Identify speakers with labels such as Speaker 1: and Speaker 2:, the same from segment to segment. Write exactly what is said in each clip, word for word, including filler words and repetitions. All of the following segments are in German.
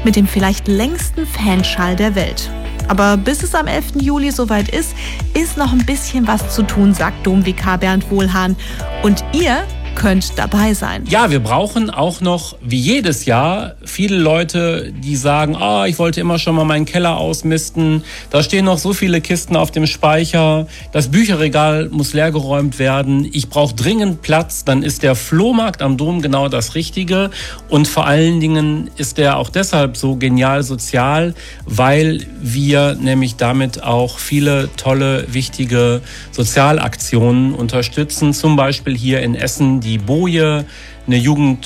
Speaker 1: mit dem vielleicht längsten Fanschal der Welt. Aber bis es am elften Juli soweit ist, ist noch ein bisschen was zu tun, sagt Domvikar Bernd Wohlhahn. Und ihr könnt dabei sein.
Speaker 2: Ja, wir brauchen auch noch, wie jedes Jahr, viele Leute, die sagen, ah, oh, ich wollte immer schon mal meinen Keller ausmisten, da stehen noch so viele Kisten auf dem Speicher, das Bücherregal muss leergeräumt werden, ich brauche dringend Platz, dann ist der Flohmarkt am Dom genau das Richtige und vor allen Dingen ist der auch deshalb so genial sozial, weil wir nämlich damit auch viele tolle, wichtige Sozialaktionen unterstützen, zum Beispiel hier in Essen die Boje, eine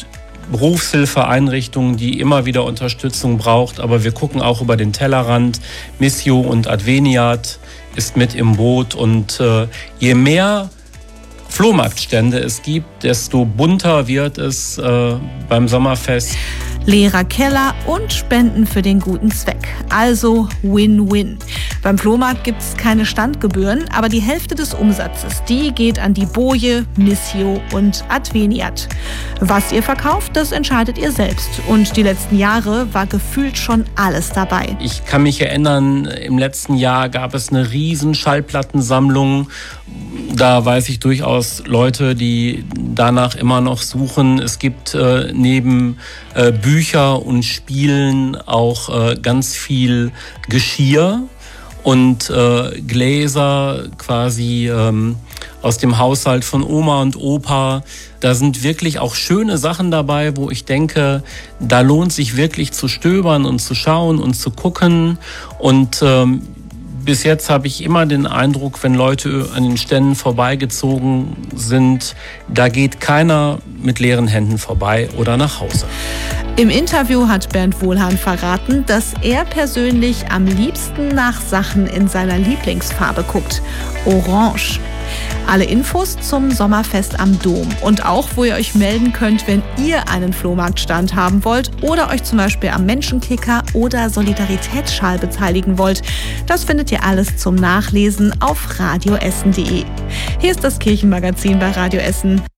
Speaker 2: Jugendberufshilfeeinrichtung, die immer wieder Unterstützung braucht. Aber wir gucken auch über den Tellerrand. Missio und Adveniat ist mit im Boot. Und äh, je mehr Flohmarktstände es gibt, desto bunter wird es äh, beim Sommerfest.
Speaker 1: Leerer Keller und Spenden für den guten Zweck. Also Win-Win. Beim Flohmarkt gibt es keine Standgebühren, aber die Hälfte des Umsatzes, die geht an die Boje, Missio und Adveniat. Was ihr verkauft, das entscheidet ihr selbst. Und die letzten Jahre war gefühlt schon alles dabei.
Speaker 2: Ich kann mich erinnern, im letzten Jahr gab es eine riesen Schallplattensammlung. Da weiß ich durchaus Leute, die danach immer noch suchen. Es gibt äh, neben äh, Bücher und Spielen auch äh, ganz viel Geschirr und äh, Gläser quasi ähm, aus dem Haushalt von Oma und Opa. Da sind wirklich auch schöne Sachen dabei, wo ich denke, da lohnt sich wirklich zu stöbern und zu schauen und zu gucken. Und ähm, bis jetzt habe ich immer den Eindruck, wenn Leute an den Ständen vorbeigezogen sind, da geht keiner mit leeren Händen vorbei oder nach Hause.
Speaker 1: Im Interview hat Bernd Wohlhahn verraten, dass er persönlich am liebsten nach Sachen in seiner Lieblingsfarbe guckt: Orange. Alle Infos zum Sommerfest am Dom und auch, wo ihr euch melden könnt, wenn ihr einen Flohmarktstand haben wollt oder euch zum Beispiel am Menschenkicker oder Solidaritätsschal beteiligen wollt, das findet ihr alles zum Nachlesen auf radioessen punkt de. Hier ist das Kirchenmagazin bei Radio Essen.